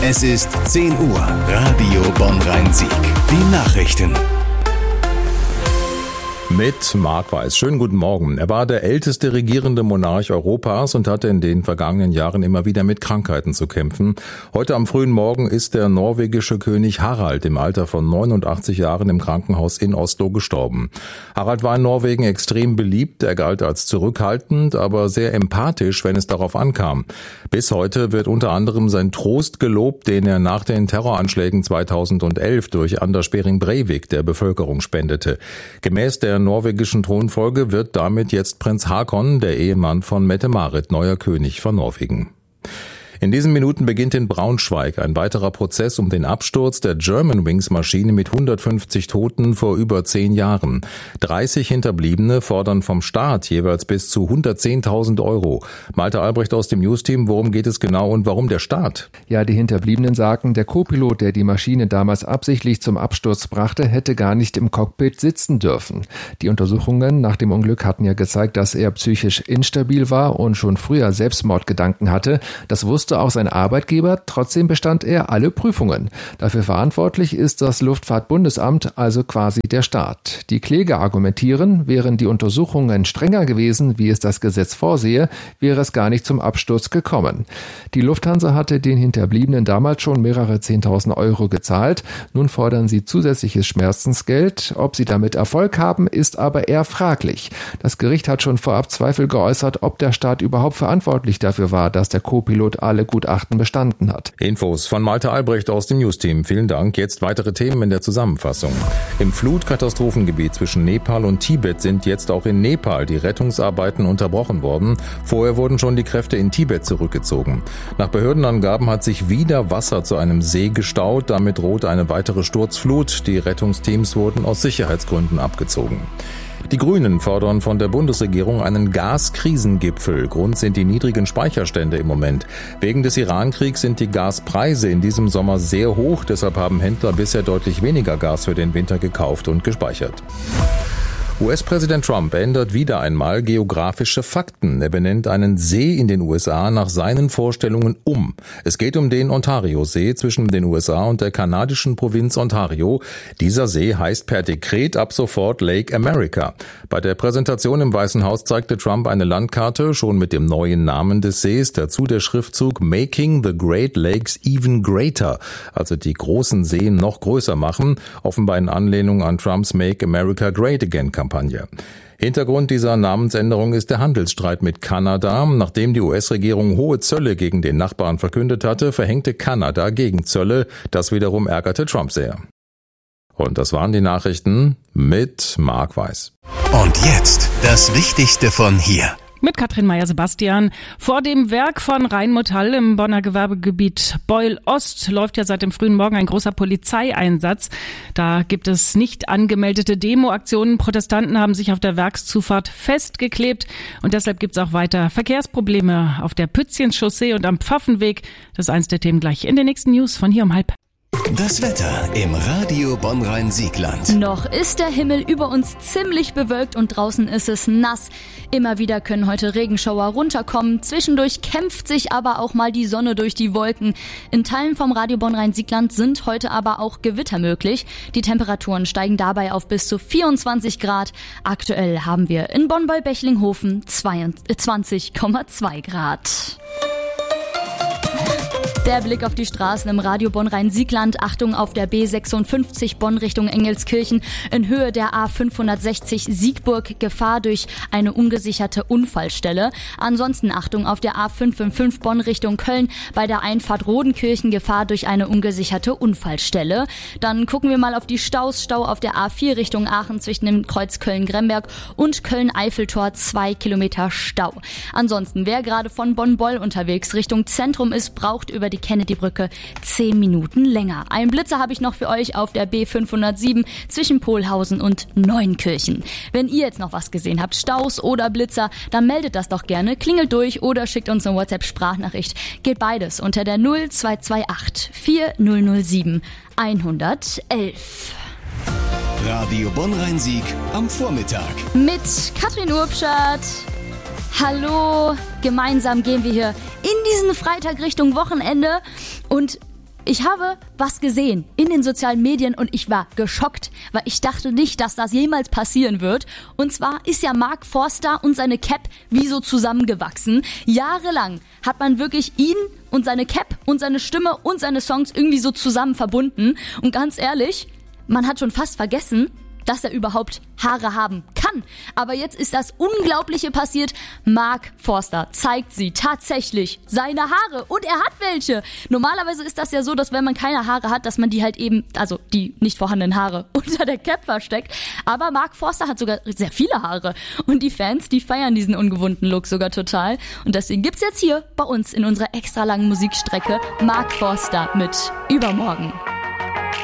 Es ist 10 Uhr. Radio Bonn-Rhein-Sieg. Die Nachrichten. Mit Marc Weiß. Schönen guten Morgen. Er war der älteste regierende Monarch Europas und hatte in den vergangenen Jahren immer wieder mit Krankheiten zu kämpfen. Heute am frühen Morgen ist der norwegische König Harald im Alter von 89 Jahren im Krankenhaus in Oslo gestorben. Harald war in Norwegen extrem beliebt. Er galt als zurückhaltend, aber sehr empathisch, wenn es darauf ankam. Bis heute wird unter anderem sein Trost gelobt, den er nach den Terroranschlägen 2011 durch Anders Behring Breivik der Bevölkerung spendete. Gemäß der norwegischen Thronfolge wird damit jetzt Prinz Haakon, der Ehemann von Mette-Marit, neuer König von Norwegen. In diesen Minuten beginnt in Braunschweig ein weiterer Prozess um den Absturz der Germanwings-Maschine mit 150 Toten vor über 10 Jahren. 30 Hinterbliebene fordern vom Staat jeweils bis zu 110.000 €. Malte Albrecht aus dem News-Team, worum geht es genau und warum der Staat? Ja, die Hinterbliebenen sagen, der Co-Pilot, der die Maschine damals absichtlich zum Absturz brachte, hätte gar nicht im Cockpit sitzen dürfen. Die Untersuchungen nach dem Unglück hatten ja gezeigt, dass er psychisch instabil war und schon früher Selbstmordgedanken hatte. Das wusste auch sein Arbeitgeber, trotzdem bestand er alle Prüfungen. Dafür verantwortlich ist das Luftfahrtbundesamt, also quasi der Staat. Die Kläger argumentieren, wären die Untersuchungen strenger gewesen, wie es das Gesetz vorsehe, wäre es gar nicht zum Absturz gekommen. Die Lufthansa hatte den Hinterbliebenen damals schon mehrere 10.000 € gezahlt. Nun fordern sie zusätzliches Schmerzensgeld. Ob sie damit Erfolg haben, ist aber eher fraglich. Das Gericht hat schon vorab Zweifel geäußert, ob der Staat überhaupt verantwortlich dafür war, dass der Co-Pilot alle Gutachten bestanden hat. Infos von Malte Albrecht aus dem News-Team. Vielen Dank. Jetzt weitere Themen in der Zusammenfassung. Im Flutkatastrophengebiet zwischen Nepal und Tibet sind jetzt auch in Nepal die Rettungsarbeiten unterbrochen worden. Vorher wurden schon die Kräfte in Tibet zurückgezogen. Nach Behördenangaben hat sich wieder Wasser zu einem See gestaut. Damit droht eine weitere Sturzflut. Die Rettungsteams wurden aus Sicherheitsgründen abgezogen. Die Grünen fordern von der Bundesregierung einen Gaskrisengipfel. Grund sind die niedrigen Speicherstände im Moment. Wegen des Iran-Kriegs sind die Gaspreise in diesem Sommer sehr hoch. Deshalb haben Händler bisher deutlich weniger Gas für den Winter gekauft und gespeichert. US-Präsident Trump ändert wieder einmal geografische Fakten. Er benennt einen See in den USA nach seinen Vorstellungen um. Es geht um den Ontario-See zwischen den USA und der kanadischen Provinz Ontario. Dieser See heißt per Dekret ab sofort Lake America. Bei der Präsentation im Weißen Haus zeigte Trump eine Landkarte, schon mit dem neuen Namen des Sees, dazu der Schriftzug Making the Great Lakes Even Greater, also die großen Seen noch größer machen, offenbar in Anlehnung an Trumps Make America Great Again Kampagne. Hintergrund dieser Namensänderung ist der Handelsstreit mit Kanada. Nachdem die US-Regierung hohe Zölle gegen den Nachbarn verkündet hatte, verhängte Kanada Gegenzölle. Das wiederum ärgerte Trump sehr. Und das waren die Nachrichten mit Marc Weiß. Und jetzt das Wichtigste von hier. Mit Katrin Meyer-Sebastian. Vor dem Werk von Rheinmetall im Bonner Gewerbegebiet Beul-Ost läuft ja seit dem frühen Morgen ein großer Polizeieinsatz. Da gibt es nicht angemeldete Demoaktionen. Protestanten haben sich auf der Werkszufahrt festgeklebt und deshalb gibt es auch weiter Verkehrsprobleme auf der Pützchenchaussee und am Pfaffenweg. Das ist eins der Themen gleich in den nächsten News von hier um 12:30. Das Wetter im Radio Bonn-Rhein-Siegland. Noch ist der Himmel über uns ziemlich bewölkt und draußen ist es nass. Immer wieder können heute Regenschauer runterkommen. Zwischendurch kämpft sich aber auch mal die Sonne durch die Wolken. In Teilen vom Radio Bonn-Rhein-Siegland sind heute aber auch Gewitter möglich. Die Temperaturen steigen dabei auf bis zu 24 Grad. Aktuell haben wir in Bonn-Beulbechlinghofen 20,2 Grad. Der Blick auf die Straßen im Radio Bonn-Rhein-Siegland. Achtung auf der B56 Bonn Richtung Engelskirchen. In Höhe der A560 Siegburg Gefahr durch eine ungesicherte Unfallstelle. Ansonsten Achtung auf der A555 Bonn Richtung Köln. Bei der Einfahrt Rodenkirchen Gefahr durch eine ungesicherte Unfallstelle. Dann gucken wir mal auf die Staus. Stau auf der A4 Richtung Aachen zwischen dem Kreuz Köln-Gremberg und Köln-Eiffeltor 2 Kilometer Stau. Ansonsten, wer gerade von Bonn-Boll unterwegs Richtung Zentrum ist, braucht über die Kennedy-Brücke 10 Minuten länger. Einen Blitzer habe ich noch für euch auf der B507 zwischen Pohlhausen und Neunkirchen. Wenn ihr jetzt noch was gesehen habt, Staus oder Blitzer, dann meldet das doch gerne, klingelt durch oder schickt uns eine WhatsApp-Sprachnachricht. Geht beides unter der 0228 4007 111. Radio Bonn-Rhein-Sieg am Vormittag. Mit Katrin Urbschat. Hallo, gemeinsam gehen wir hier in diesen Freitag Richtung Wochenende und Ich habe was gesehen in den sozialen Medien und ich war geschockt, weil ich dachte nicht, dass das jemals passieren wird. Und zwar ist ja Mark Forster und seine Cap wie so zusammengewachsen. Jahrelang hat man wirklich ihn und seine Cap und seine Stimme und seine Songs irgendwie so zusammen verbunden. Und ganz ehrlich, man hat schon fast vergessen, dass er überhaupt Haare haben kann. Aber jetzt ist das Unglaubliche passiert. Mark Forster zeigt sie tatsächlich, seine Haare. Und er hat welche. Normalerweise ist das ja so, dass wenn man keine Haare hat, dass man die halt eben, also die nicht vorhandenen Haare, unter der Cap versteckt. Aber Mark Forster hat sogar sehr viele Haare. Und die Fans, die feiern diesen ungewohnten Look sogar total. Und deswegen gibt's jetzt hier bei uns in unserer extra langen Musikstrecke Mark Forster mit Übermorgen.